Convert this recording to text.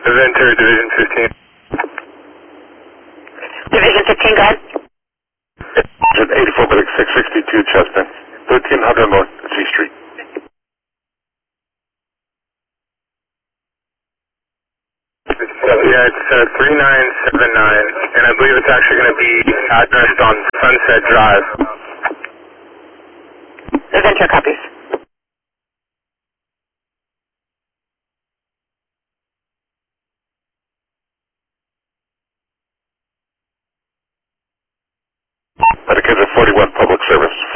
Ventura, Division 15. Division 15, go ahead. 84 Building 662 Chestnut, 1300 North C Street. Yeah, it's 3979, and I believe it's actually going to be addressed on Sunset Drive. Ventura copies. Dedicated 41 Public Service.